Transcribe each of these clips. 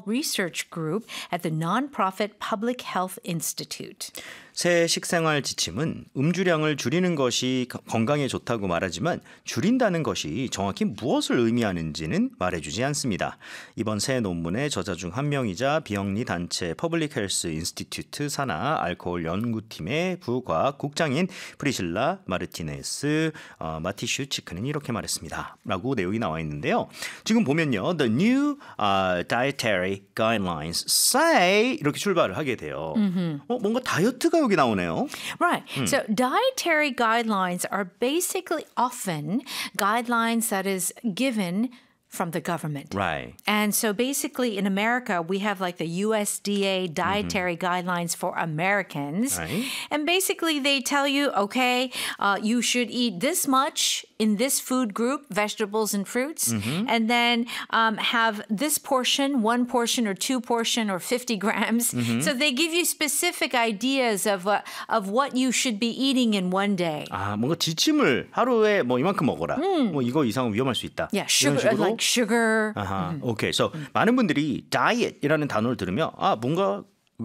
research group at the nonprofit Public Health Institute. 새 식생활 지침은 음주량을 줄이는 것이 건강에 좋다고 말하지만 줄인다는 것이 정확히 무엇을 의미하는지는 말해주지 않습니다. 이번 새 논문의 저자 중 한 명이자 비영리 단체 퍼블릭 헬스 인스티튜트 산하 알코올 연구팀의 부과학국장인 프리실라 마르티네스 마티슈치크는 이렇게 말했습니다. 라고 내용이 나와 있는데요. 지금 보면요. The new dietary guidelines say 이렇게 출발을 하게 돼요. 뭔가 다이어트가 여기 나오네요. Right. So dietary guidelines are basically often guidelines that is given from the government. Right. And so basically in America, we have like the USDA dietary guidelines for Americans. Right. And basically they tell you, okay, you should eat this much in this food group, vegetables and fruits, and then have this portion, 1 portion or 2 portion or 50 grams. So they give you specific ideas of what you should be eating in one day. 아, 뭔가 지침을 하루에 뭐 이만큼 먹어라. 뭐 이거 이상은 위험할 수 있다. Yeah, 이런 sugar, 식으로. like sugar. 아하, 오케이. So 많은 분들이 diet이라는 단어를 들으면 뭔가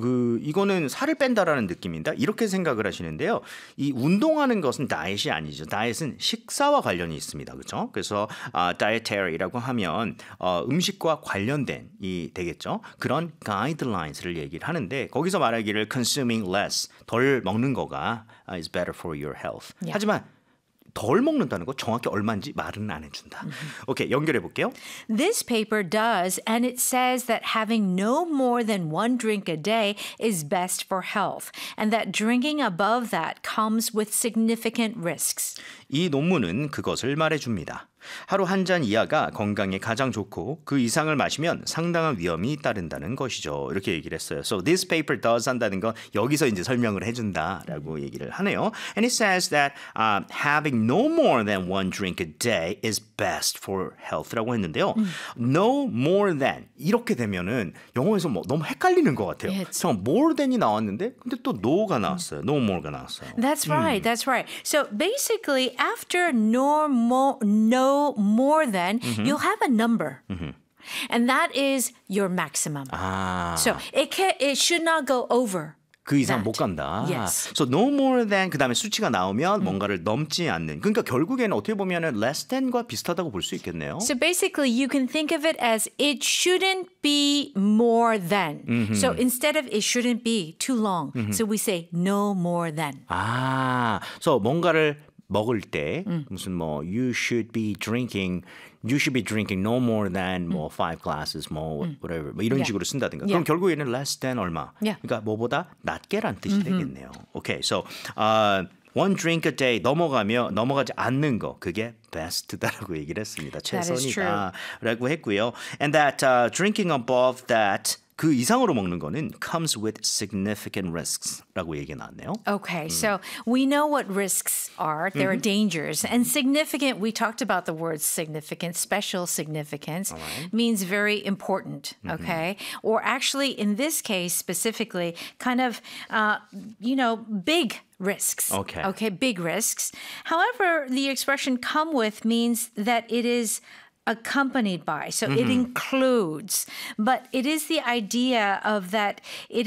이거는 살을 뺀다라는 느낌인다 이렇게 생각을 하시는데요. 이 운동하는 것은 다이엇이 아니죠. 다이엇은 식사와 관련이 있습니다. 그렇죠? 그래서 dietary라고 하면 음식과 관련된 이 되겠죠. 그런 guidelines를 얘기를 하는데 거기서 말하기를 consuming less 덜 먹는 거가 is better for your health. Yeah. 하지만 덜 먹는다는 거 정확히 얼마인지 말은 안 해준다. 오케이, 연결해 볼게요. This paper does, and it says that having no more than 1 drink a day is best for health, and that drinking above that comes with significant risks. 이 논문은 그것을 말해줍니다. 하루 한 잔 이하가 건강에 가장 좋고 그 이상을 마시면 상당한 위험이 따른다는 것이죠. 이렇게 얘기를 했어요. So this paper does 한다는 건 여기서 이제 설명을 해준다라고 얘기를 하네요. And it says that having no more than 1 drink a day is best for health라고 했는데요. No more than 이렇게 되면은 영어에서 뭐 너무 헷갈리는 것 같아요. 참 more than이 나왔는데 근데 또 no가 나왔어요. No more가 나왔어요. That's right. That's right. So basically, after no more than, you'll have a number. And that is your maximum. So it should not go over. 그 이상 that. 못 간다. Yes. So no more than 그 다음에 수치가 나오면 뭔가를 넘지 않는. 그러니까 결국에는 어떻게 보면은 less than과 비슷하다고 볼 수 있겠네요. So basically, you can think of it as it shouldn't be more than. So instead of it shouldn't be too long, so we say no more than. so 뭔가를 먹을 때 무슨 뭐 you should be drinking no more than 뭐 5 glasses 뭐 whatever 뭐 이런 식으로 쓴다든가. 그럼 결국에는 less than 얼마. 그러니까 뭐보다 낮게란 뜻이 되겠네요. Okay, so 1 drink a day 넘어가지 않는 거 그게 best다라고 얘기를 했습니다. 최선이다라고 했고요. And that drinking above that 그 이상으로 먹는 거는 comes with significant risks라고 얘기가 나왔네요. Okay, so we know what risks are. There are dangers. And significant, we talked about the word significant, special significance, means very important, okay? Or actually, in this case specifically, kind of, big risks. Okay, big risks. However, the expression come with means that it is accompanied by. So it includes, but it is the idea of that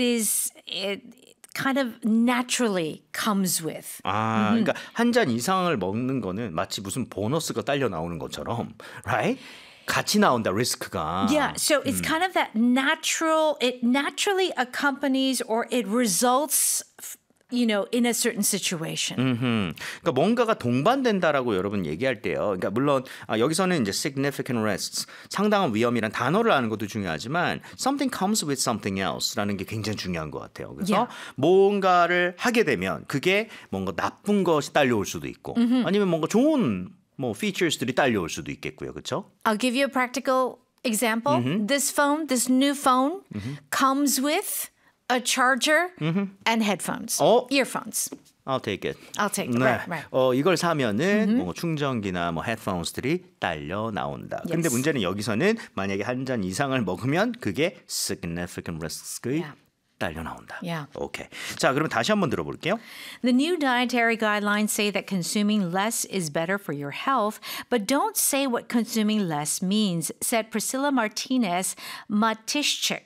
it kind of naturally comes with. 그러니까 한 잔 이상을 먹는 거는 마치 무슨 보너스가 딸려 나오는 것처럼, right? 같이 나온다, 리스크가. Yeah, so it's kind of that it naturally accompanies or it results in a certain situation. 그러니까 뭔가가 동반된다라고 여러분 얘기할 때요. 그러니까 물론 여기서는 이제 significant risks, 상당한 위험이란 단어를 아는 것도 중요하지만 something comes with something else라는 게 굉장히 중요한 것 같아요. 그래서 뭔가를 하게 되면 그게 뭔가 나쁜 것이 딸려올 수도 있고 아니면 뭔가 좋은 features들이 딸려올 수도 있겠고요. 그렇죠? I'll give you a practical example. This new phone comes with a charger and headphones, earphones. I'll take it. I'll take it. 네. Right. 이걸 사면은 충전기나 헤드폰스들이 딸려 나온다. 근데 문제는 여기서는 만약에 한 잔 이상을 먹으면 그게 significant risks 딸려 나온다. 오케이. 자, 그럼 다시 한번 들어볼게요. The new dietary guidelines say that consuming less is better for your health, but don't say what consuming less means, said Priscilla Martinez Matishchik,